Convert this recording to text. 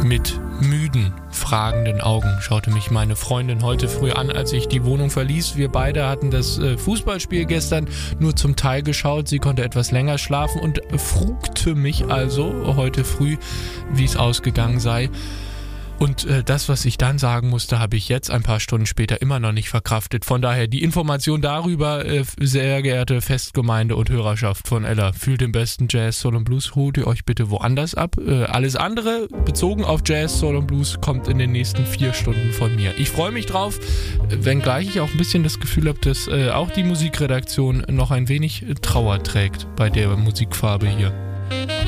Mit müden, fragenden Augen schaute mich meine Freundin heute früh an, als ich die Wohnung verließ. Wir beide hatten das Fußballspiel gestern nur zum Teil geschaut. Sie konnte etwas länger schlafen und frugte mich also heute früh, wie es ausgegangen sei. Und das, was ich dann sagen musste, habe ich jetzt ein paar Stunden später immer noch nicht verkraftet. Von daher die Information darüber, sehr geehrte Festgemeinde und Hörerschaft von Ella, fühlt den besten Jazz, Soul & Blues, holt ihr euch bitte woanders ab. Alles andere, bezogen auf Jazz, Soul & Blues, kommt in den nächsten 4 Stunden von mir. Ich freue mich drauf, wenngleich ich auch ein bisschen das Gefühl habe, dass auch die Musikredaktion noch ein wenig Trauer trägt bei der Musikfarbe hier.